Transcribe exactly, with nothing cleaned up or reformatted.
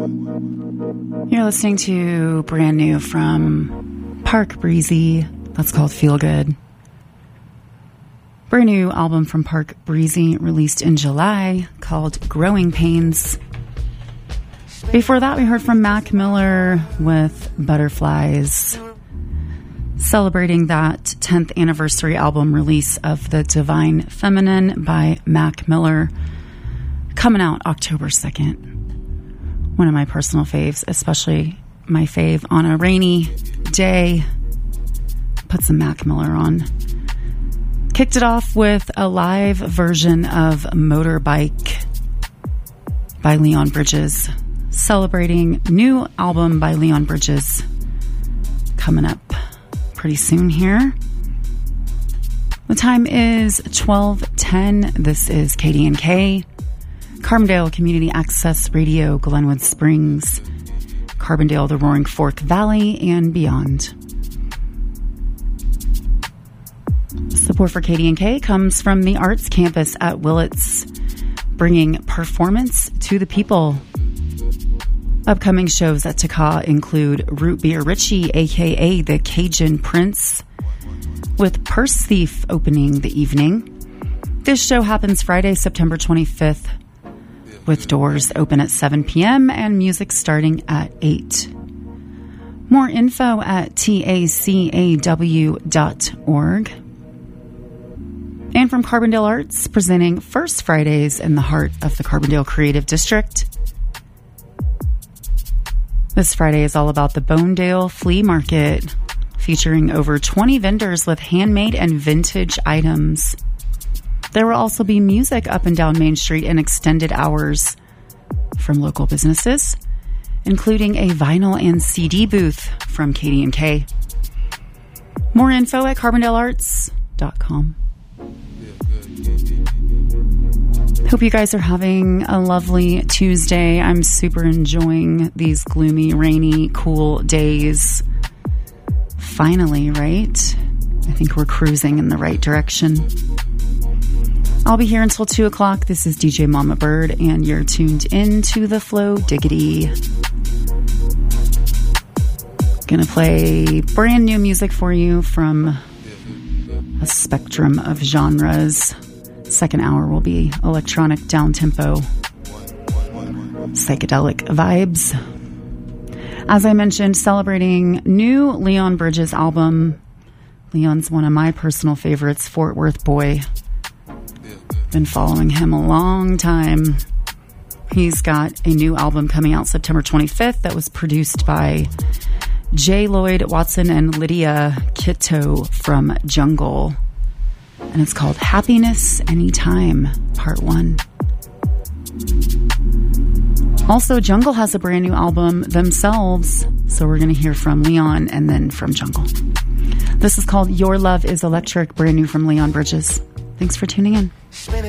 You're listening to brand new from Park Breezy. That's called Feel Good. Brand new album from Park Breezy released in July called Growing Pains. Before that, we heard from Mac Miller with Butterflies, celebrating that tenth anniversary album release of The Divine Feminine by Mac Miller, coming out October second. One of my personal faves, especially my fave on a rainy day. Put some Mac Miller on. Kicked it off with a live version of Motorbike by Leon Bridges, celebrating new album by Leon Bridges coming up pretty soon here. The time is twelve ten. This is K D N K, Carbondale Community Access Radio, Glenwood Springs, Carbondale, the Roaring Fork Valley, and beyond. Support for K D N K comes from the Arts Campus at Willits, bringing performance to the people. Upcoming shows at Taka include Root Beer Richie, aka the Cajun Prince, with Purse Thief opening the evening. This show happens Friday, September twenty-fifth, with doors open at seven p.m. and music starting at eight. More info at tacaw dot org. And from Carbondale Arts, presenting First Fridays in the heart of the Carbondale Creative District. This Friday is all about the Bonedale Flea Market, featuring over twenty vendors with handmade and vintage items. There will also be music up and down Main Street in extended hours from local businesses, including a vinyl and C D booth from K D N K. More info at carbondale arts dot com. Hope you guys are having a lovely Tuesday. I'm super enjoying these gloomy, rainy, cool days. Finally, right? I think we're cruising in the right direction. I'll be here until two o'clock. This is D J Mama Bird, and you're tuned in to the Flow Diggity. Gonna play brand new music for you from a spectrum of genres. Second hour will be electronic down-tempo, psychedelic vibes. As I mentioned, celebrating new Leon Bridges album. Leon's one of my personal favorites, Fort Worth Boy. Been following him a long time. He's got a new album coming out September twenty-fifth that was produced by J. Lloyd Watson and Lydia Kitto from Jungle. And it's called Happiness Anytime, Part one. Also, Jungle has a brand new album themselves, so we're going to hear from Leon and then from Jungle. This is called Your Love is Electric, brand new from Leon Bridges. Thanks for tuning in.